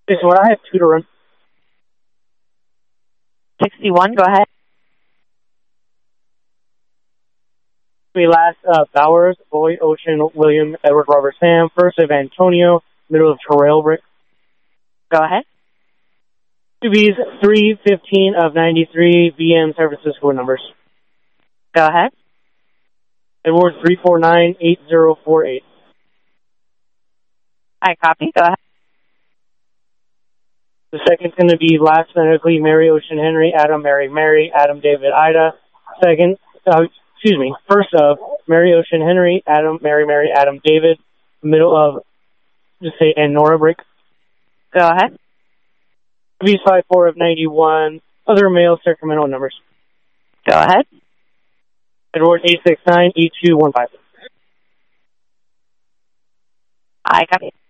Jason, what I have 2 to run. 61, go ahead. Last, Bowers, Boyd, Ocean, William, Edward, Robert, Sam. First of Antonio, middle of Terrell, Brick. Go ahead. 2Bs, 315 of 93, VM, San Francisco numbers. Go ahead. Edward, 3498048. I copy. Go ahead. The second's going to be last phonetically Mary, Ocean, Henry, Adam, Mary, Mary, Adam, David, Ida. Second, first of Mary, Ocean, Henry, Adam, Mary, Mary, Adam, David. Middle of, just say, and Nora, Brick. Go ahead. V's 54 of 91. Other male Sacramento numbers. Go ahead. Edward 869 E215. I copy.